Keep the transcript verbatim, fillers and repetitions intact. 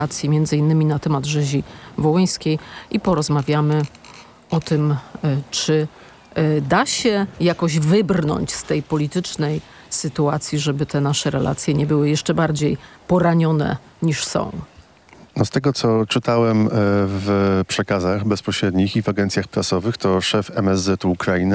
między innymi na temat rzezi wołyńskiej i porozmawiamy o tym, czy da się jakoś wybrnąć z tej politycznej sytuacji, żeby te nasze relacje nie były jeszcze bardziej poranione niż są. No z tego, co czytałem w przekazach bezpośrednich i w agencjach prasowych, to szef M S Z Ukrainy